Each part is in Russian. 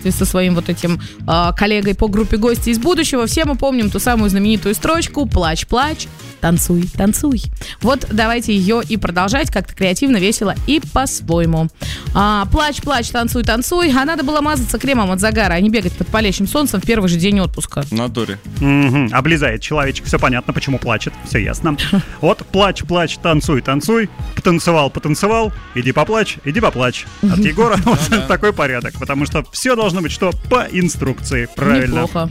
соответствии со своим вот этим коллегой по группе «Гости из будущего». Все мы помним ту самую знаменитую строчку «Плачь, плачь, танцуй, танцуй». Вот давайте ее и продолжать как-то креативно, весело и по-своему. Плачь, плачь, танцуй, танцуй. А надо было мазаться кремом от загара, а не бегать под палящим солнцем в первый же день отпуска. В натуре. Облизает человечек. Все понятно, почему плачет. Все ясно. Вот плачь, плачь, танцуй, танцуй. Потанцевал, потанцевал. Иди поплачь, иди поплачь. От Егора вот такой порядок. Потому что все должно быть, что по инструкции. Правильно. Неплохо.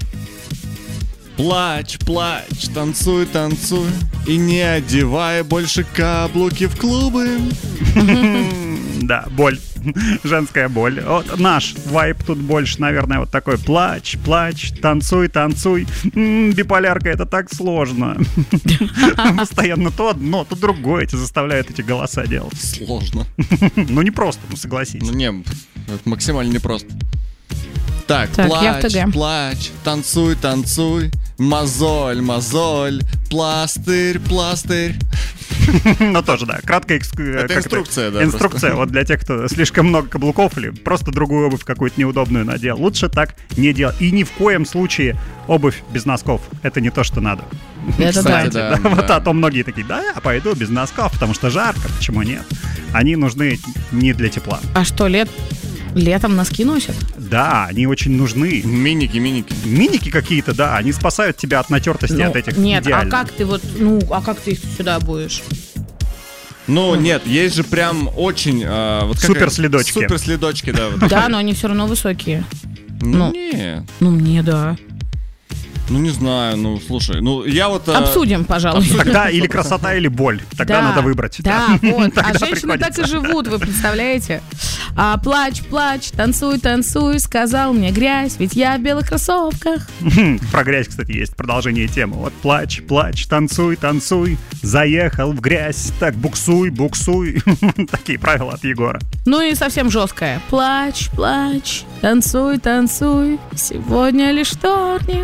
Плачь, плачь, танцуй, танцуй. И не одевай больше каблуки в клубы. Да, боль. Женская боль. Вот наш вайб тут больше, наверное, вот такой. Плачь, плачь, танцуй, танцуй. Биполярка, это так сложно. Постоянно то одно, то другое тебя заставляют эти голоса делать. Сложно. Ну не просто, ну согласись. Ну не, это максимально непросто. Так, я в плачь, ТГ. плачь, танцуй, танцуй. Мозоль, мозоль, пластырь, пластырь. Ну тоже, да, краткая Это инструкция, да. инструкция, просто. вот для тех, кто слишком много каблуков или просто другую обувь какую-то неудобную надел. Лучше так не делать. И ни в коем случае обувь без носков. Это не то, что надо. Это Кстати, да. да. Вот, а то многие такие, да, я пойду без носков, потому что жарко, почему нет? Они нужны не для тепла. А что, летом носки носят? Да, они очень нужны. Миники. Миники какие-то, да, они спасают тебя от натертости, от этих Нет, идеально. а как ты их сюда будешь? Ну, нет, есть же прям очень... Суперследочки. Суперследочки, да. Вот. Да, но они все равно высокие. Ну, нет. Ну, мне да. Ну, не знаю, ну, слушай. Ну, я вот... Обсудим, пожалуй. Тогда или красота, или боль. Тогда надо выбрать. Да, вот. А Тогда женщины так и приходится. живут, вы представляете? Плачь, плачь, танцуй, танцуй, сказал мне грязь, ведь я в белых кроссовках. Про грязь, кстати, есть продолжение темы. Вот плачь, плачь, танцуй, танцуй, заехал в грязь, так буксуй, буксуй. Такие правила от Егора. Ну и совсем жесткая. Плачь, плачь, танцуй, танцуй, сегодня лишь вторник.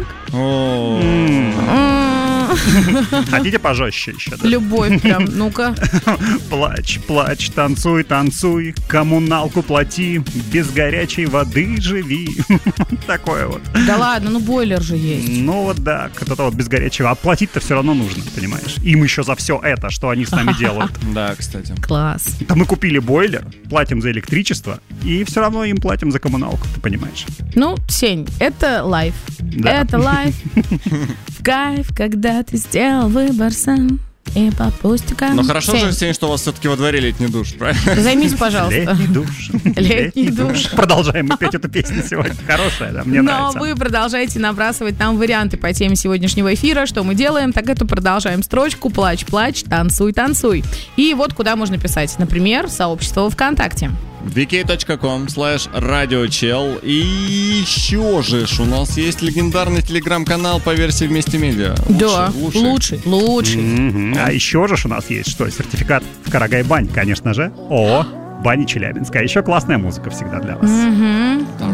Хотите пожестче еще, да? Любовь прям, ну-ка. Плачь, плачь, танцуй, танцуй, коммуналку плати, без горячей воды живи. Такое вот. Да ладно, ну бойлер же есть. Ну вот да, кто-то вот без горячего. А платить-то все равно нужно, понимаешь? Им еще за все это, что они с нами делают. Да, кстати. Класс. Да мы купили бойлер, платим за электричество, и все равно им платим за коммуналку, ты понимаешь? Ну, Сень, это лайф. Да. Это лайф. В кайф, когда ты сделал выбор сам. И по пустякам. Но хорошо Сень, же, Сень, что у вас все-таки во дворе летний душ, правильно? займись, пожалуйста. Летний душ. Летний душ. Продолжаем мы петь эту песню сегодня. Хорошая, да, мне Но нравится. вы продолжаете набрасывать нам варианты по теме сегодняшнего эфира. Что мы делаем? Так это продолжаем строчку «Плачь, плачь, танцуй, танцуй». И вот куда можно писать. Например, сообщество ВКонтакте. vk.com/radiochel. И еще же у нас есть легендарный телеграм-канал по версии «Вместе Медиа». Да, лучший. Мгм. А еще же у нас есть что? Сертификат в Карагай-Бань, конечно же. О, Бани Челябинска. А еще классная музыка всегда для вас.